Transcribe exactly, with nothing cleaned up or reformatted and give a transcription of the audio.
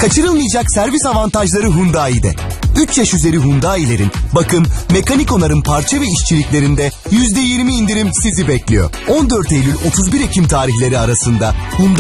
Kaçırılmayacak servis avantajları Hyundai'de. üç yaş üzeri Hyundai'lerin bakım, mekanik onarım parça ve işçiliklerinde yüzde yirmi indirim sizi bekliyor. on dört Eylül otuz bir Ekim tarihleri arasında Hyundai